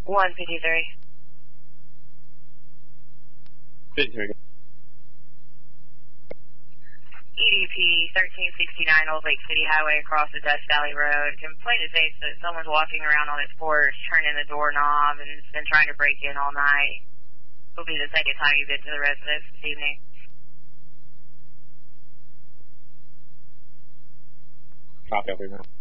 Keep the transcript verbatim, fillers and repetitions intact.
one fifty-three. fifty-three. E D P thirteen sixty-nine Old Lake City Highway across the Dust Valley Road. Complaint is states that someone's walking around on his porch, turning the doorknob, and has been trying to break in all night. Will be the second time you've been to the residence this evening. Copy, over now.